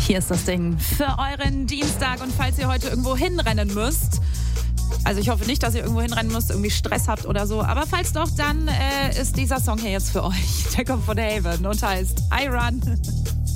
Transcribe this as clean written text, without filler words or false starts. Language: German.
Hier ist das Ding für euren Dienstag. Und falls ihr heute irgendwo hinrennen müsst, also ich hoffe nicht, dass ihr irgendwo hinrennen müsst, irgendwie Stress habt oder so, aber falls doch, dann ist dieser Song hier jetzt für euch. Der kommt von Haven und heißt I Run.